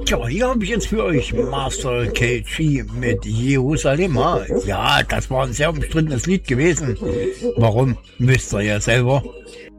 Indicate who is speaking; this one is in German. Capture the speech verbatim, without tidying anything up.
Speaker 1: Tja, hier habe ich jetzt für euch Master K G mit Jerusalem. Ja, das war ein sehr umstrittenes Lied gewesen. Warum, wisst ihr ja selber.